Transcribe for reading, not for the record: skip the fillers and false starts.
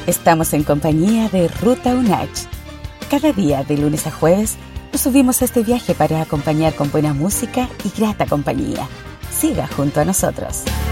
Estamos en compañía de Ruta UNACH. Cada día, de lunes a jueves, nos subimos a este viaje para acompañar con buena música y grata compañía. Siga junto a nosotros.